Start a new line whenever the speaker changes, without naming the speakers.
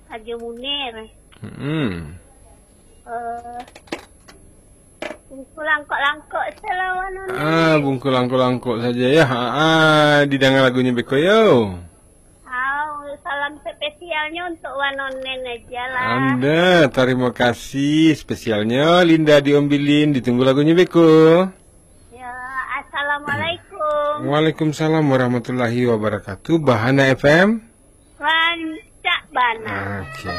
Haji Munir. Bungku langkok-langkok selawan.
Bungku langkok-langkok saja ya. Didengar lagunya Beko yo.
Salam spesialnya untuk Wanonen aja lah.
Anda, terima kasih spesialnya Linda diombilin, ditunggu lagunya Beko.
Ya, assalamualaikum.
Waalaikumsalam warahmatullahi wabarakatuh. Bahana FM.
Rancak Bana.
Oke.